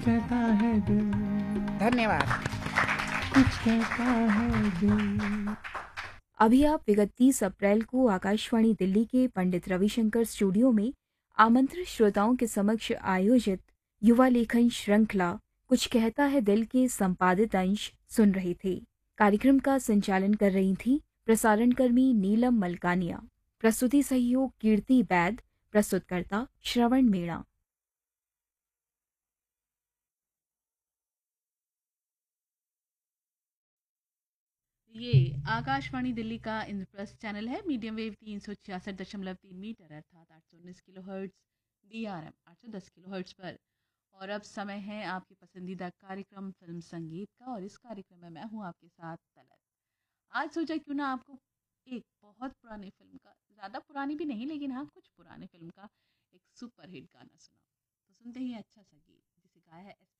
कहता है दिल, धन्यवाद। कुछ कहता है दिल। अभी आप विगत 30 अप्रैल को आकाशवाणी दिल्ली के पंडित रविशंकर स्टूडियो में आमंत्रित श्रोताओं के समक्ष आयोजित युवा लेखन श्रृंखला कुछ कहता है दिल के संपादित अंश सुन रहे थे। कार्यक्रम का संचालन कर रही थी प्रसारण कर्मी नीलम मलकानिया। प्रस्तुति सहयोग कीर्ति बैद। प्रस्तुतकर्ता श्रवण मीणा। ये आकाशवाणी दिल्ली का इंद्रप्रस्थ चैनल है। मीडियम वेव 366.3 मीटर अर्थात 819 kilo hertz, DRM 810 kilo hertz पर। और अब समय है आपके पसंदीदा कार्यक्रम फिल्म संगीत का, और इस कार्यक्रम में मैं हूँ आपके साथ तलत। आज सोचा क्यों ना आपको एक बहुत पुरानी फिल्म का, ज़्यादा पुरानी भी नहीं लेकिन हाँ कुछ पुराने फिल्म का एक सुपर हिट गाना सुनाऊं। तो सुनते ही अच्छा सा गीत जिसे गाया है